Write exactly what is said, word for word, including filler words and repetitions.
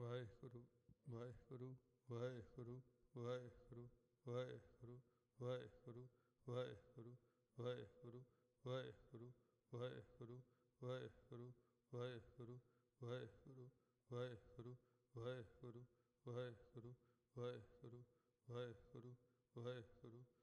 Waheguru Waheguru Waheguru Waheguru Waheguru Waheguru Waheguru Waheguru Waheguru Waheguru Waheguru Waheguru Waheguru Waheguru Waheguru Waheguru Waheguru Waheguru Waheguru